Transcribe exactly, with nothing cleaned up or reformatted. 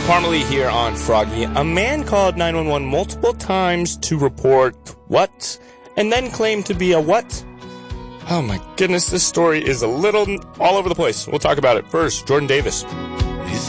Formerly here on Froggy, a man called nine one one multiple times to report what? And then claimed to be a what? Oh my goodness, this story is a little all over the place. We'll talk about it. First, Jordan Davis.